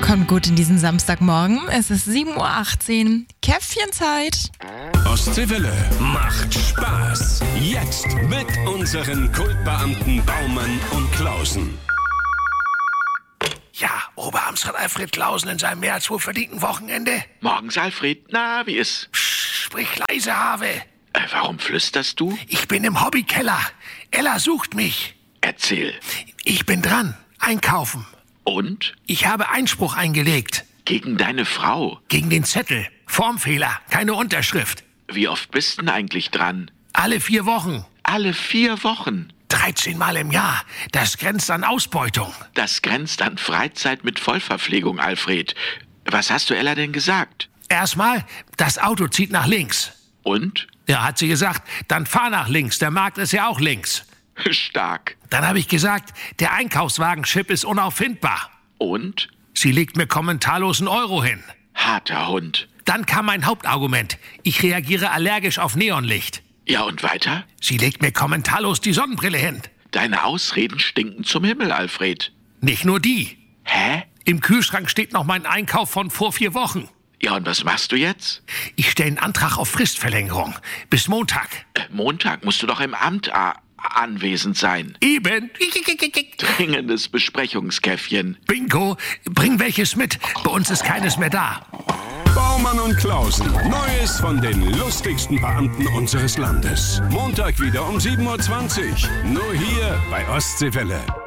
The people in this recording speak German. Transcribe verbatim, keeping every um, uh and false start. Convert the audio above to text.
Kommt gut in diesen Samstagmorgen. Es ist sieben Uhr achtzehn. Käffchenzeit. Ostseewelle macht Spaß. Jetzt mit unseren Kultbeamten Baumann und Klausen. Ja, Oberamtsrat Alfred Klausen in seinem mehr als wohl verdienten Wochenende. Morgens, Alfred. Na, wie ist? Psst, sprich leise, Have. Äh, warum flüsterst du? Ich bin im Hobbykeller. Ella sucht mich. Erzähl. Ich bin dran. Einkaufen. Und? Ich habe Einspruch eingelegt. Gegen deine Frau? Gegen den Zettel. Formfehler. Keine Unterschrift. Wie oft bist denn eigentlich dran? Alle vier Wochen. Alle vier Wochen? dreizehn Mal im Jahr. Das grenzt an Ausbeutung. Das grenzt an Freizeit mit Vollverpflegung, Alfred. Was hast du Ella denn gesagt? Erstmal, das Auto zieht nach links. Und? Ja, hat sie gesagt, dann fahr nach links. Der Markt ist ja auch links. Stark. Dann habe ich gesagt, der Einkaufswagenchip ist unauffindbar. Und? Sie legt mir kommentarlos einen Euro hin. Harter Hund. Dann kam mein Hauptargument. Ich reagiere allergisch auf Neonlicht. Ja, und weiter? Sie legt mir kommentarlos die Sonnenbrille hin. Deine Ausreden stinken zum Himmel, Alfred. Nicht nur die. Hä? Im Kühlschrank steht noch mein Einkauf von vor vier Wochen. Ja, und was machst du jetzt? Ich stelle einen Antrag auf Fristverlängerung. Bis Montag. Äh, Montag musst du doch im Amt a- anwesend sein. Eben. Dringendes Besprechungskäffchen. Bingo. Bring welches mit. Bei uns ist keines mehr da. Baumann und Klausen. Neues von den lustigsten Beamten unseres Landes. Montag wieder um sieben Uhr zwanzig. Nur hier bei Ostseewelle.